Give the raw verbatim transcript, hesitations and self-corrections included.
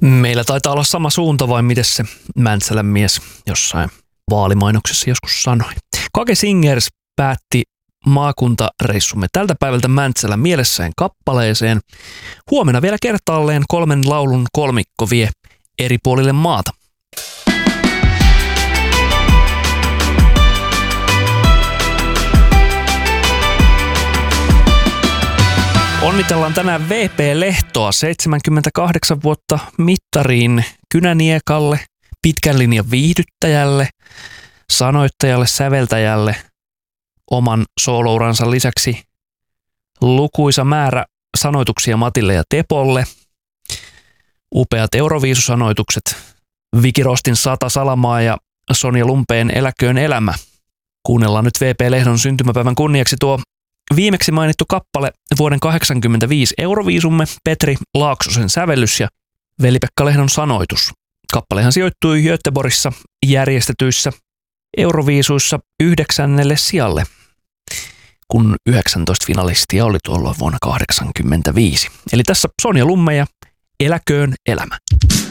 Meillä taitaa olla sama suunta, vai miten se Mäntsälän mies jossain vaalimainoksessa joskus sanoi. Kake Singers päätti maakuntareissumme tältä päivältä Mäntsälän mielessään kappaleeseen. Huomenna vielä kertaalleen kolmen laulun kolmikko vie eri puolille maata. Onnitellaan tänään V P Lehtoa seitsemänkymmentäkahdeksan vuotta mittariin kynäniekalle, pitkän linjan viihdyttäjälle, sanoittajalle, säveltäjälle, oman soolouransa lisäksi lukuisa määrä sanoituksia Matille ja Tepolle, upeat Euroviisusanoitukset, Viki Rostin Sata salamaa ja Sonja Lumpeen Eläköön elämä. Kuunnellaan nyt V P Lehdon syntymäpäivän kunniaksi tuo viimeksi mainittu kappale vuoden kahdeksankymmentäviisi Euroviisumme, Petri Laaksosen sävellys ja Veli-Pekka Lehdon sanoitus. Kappalehan sijoittui Göteborgissa järjestetyissä Euroviisuissa yhdeksännelle sijalle, kun yhdeksäntoista finalistia oli tuolloin vuonna kahdeksankymmentäviisi. Eli tässä Sonja Lumme ja Eläköön elämä.